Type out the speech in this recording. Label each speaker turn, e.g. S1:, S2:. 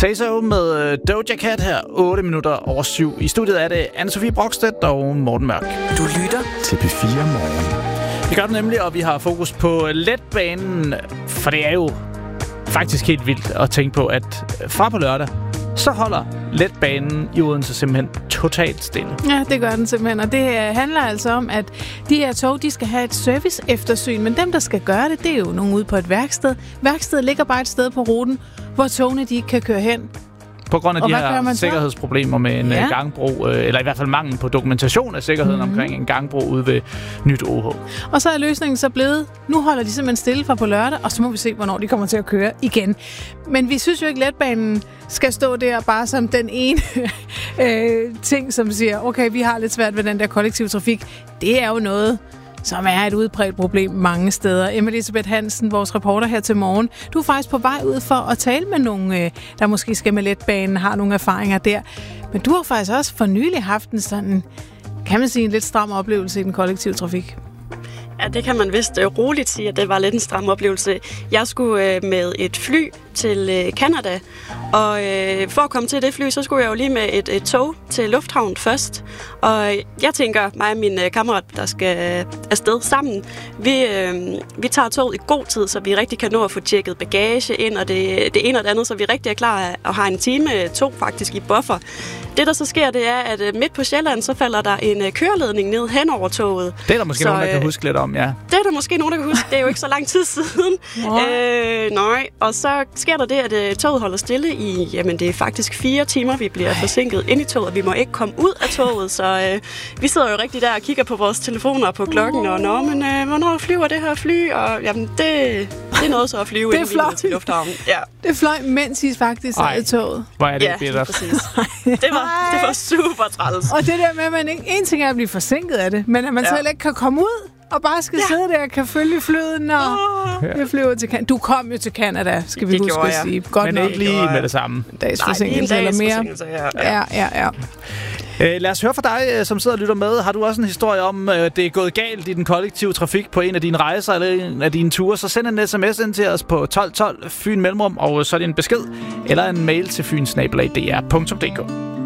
S1: Say So med Doja Cat her, 8 minutter over 7. I studiet er det Anne-Sophie Brokstedt og Morten Mørk.
S2: Du lytter
S3: til P4 Morgen.
S1: Vi gør det nemlig, og vi har fokus på letbanen, for det er jo faktisk helt vildt at tænke på, at fra på lørdag, så holder letbanen i Odense simpelthen totalt stille.
S4: Ja, det gør den simpelthen, og det handler altså om, at de her tog, de skal have et service-eftersyn, men dem, der skal gøre det, det er jo nogen ude på et værksted. Værkstedet ligger bare et sted på ruten, hvor togene de ikke kan køre hen.
S1: På grund af de her sikkerhedsproblemer med en gangbro, eller i hvert fald mangel på dokumentation af sikkerheden omkring en gangbro ude ved Nyt OH.
S4: Og så er løsningen så blevet, nu holder de simpelthen stille fra på lørdag, og så må vi se, hvornår de kommer til at køre igen. Men vi synes jo ikke, letbanen skal stå der bare som den ene ting, som siger, okay, vi har lidt svært ved den der kollektive trafik. Det er jo noget, som er et udbredt problem mange steder. Emma Elisabeth Hansen, vores reporter her til morgen. Du er faktisk på vej ud for at tale med nogen, der måske skal med letbanen, har nogle erfaringer der. Men du har faktisk også for nylig haft en sådan, kan man sige, en lidt stram oplevelse i den kollektive trafik.
S5: Ja, det kan man vist roligt sige, at det var lidt en stram oplevelse. Jeg skulle med et fly til Canada, og for at komme til det fly, så skulle jeg jo lige med et tog til lufthavn først. Og jeg tænker, mig og min kammerat, der skal afsted sammen, vi tager toget i god tid, så vi rigtig kan nå at få tjekket bagage ind, og det ene og det andet, så vi rigtig er klar og har en time, 2 faktisk i buffer. Det, der så sker, det er, at midt på Sjælland, så falder der en køreledning ned hen over toget.
S1: Det er der måske nogen, der kan huske lidt om, ja.
S5: Det er der måske nogen, der kan huske. Det er jo ikke så lang tid siden. Nej. Og så sker der det, at toget holder stille i, jamen det er faktisk 4 timer, vi bliver forsinket ind i toget, og vi må ikke komme ud af toget, så vi sidder jo rigtig der og kigger på vores telefoner på klokken, og hvornår flyver det her fly? Og jamen, det er noget så at flyve ind til lufthavnen. Ja.
S4: Det fløj, mens I faktisk sad i toget.
S1: Hvor er det bittert.
S5: Præcis. Det var super træls.
S4: Og det der med, at man ikke, en ting er at blive forsinket af det, men at man så heller ikke kan komme ud, og bare skal sidde der og kan følge flyet, når vi flyver til Canada. Du kom jo til Canada, skal vi huske at sige. Godt
S1: men
S4: nok.
S1: Ikke lige med det samme.
S4: En dags forsinkelse eller mere. Ja.
S1: Lad os høre fra dig, som sidder og lytter med. Har du også en historie om, det er gået galt i den kollektive trafik på en af dine rejser eller en af dine ture, så send en sms ind til os på 1212 Fyn Mellemrum, og så er det en besked eller en mail til fynsnabelag.dr.dk.